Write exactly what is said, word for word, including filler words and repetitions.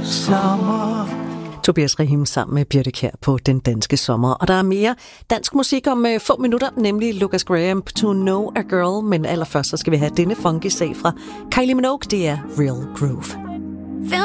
sommer. Tobias Rahim sammen med Birte Kjær på Den Danske Sommer. Og der er mere dansk musik om uh, få minutter, nemlig Lucas Graham, To Know a Girl. Men allerførst så skal vi have denne funky sag fra Kylie Minogue. Det er Real Groove.